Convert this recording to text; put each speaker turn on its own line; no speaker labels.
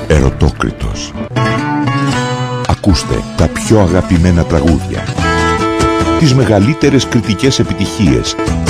Ερωτόκριτος. Ακούστε τα πιο αγαπημένα τραγούδια, τις μεγαλύτερες κριτικές επιτυχίες